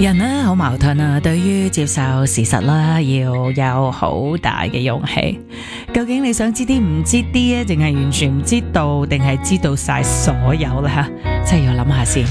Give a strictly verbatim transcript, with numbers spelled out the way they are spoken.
人呢好矛盾啊，對於接受事實啦，要有好大嘅勇氣。究竟你想知啲唔知啲啊，定係完全唔知道，定係知道晒所有啦？吓，真係要諗下先。